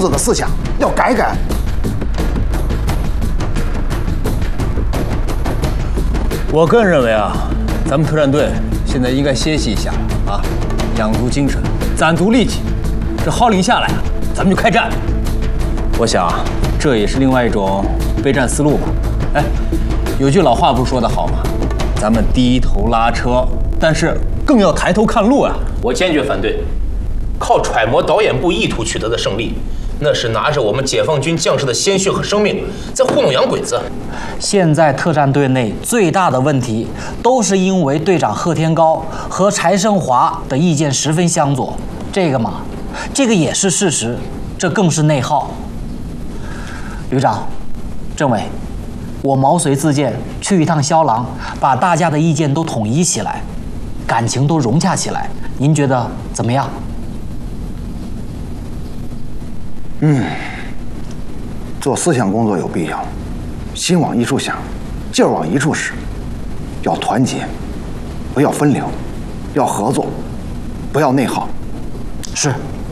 子的思想要改改。 我个人认为啊，咱们特战队现在应该歇息一下啊，养足精神，攒足力气。这号令下来啊，咱们就开战。我想，这也是另外一种备战思路吧。哎，有句老话不是说得好吗？咱们低头拉车，但是更要抬头看路啊！ 我坚决反对，靠揣摩导演部意图取得的胜利，那是拿着我们解放军将士的鲜血和生命在糊弄洋鬼子。 现在特战队内最大的问题，都是因为队长贺天高和柴胜华的意见十分相左。这个也是事实，这更是内耗。旅长，政委，我毛遂自荐去一趟萧郎，把大家的意见都统一起来，感情都融洽起来。您觉得怎么样？ 做思想工作有必要，心往一处想，劲儿往一处使，要团结，不要分流，要合作，不要内耗。 是。